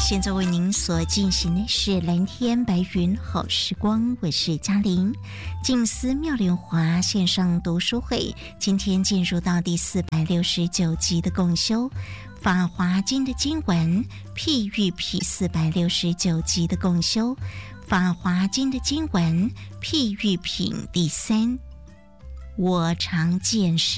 现在为您所进行的是蓝天白云好时光，我是嘉玲。静思妙莲华线上读书会，今天进入到第469集的共修法华经的经文譬喻品，469集的共修法华经的经文譬喻品第3。我常见世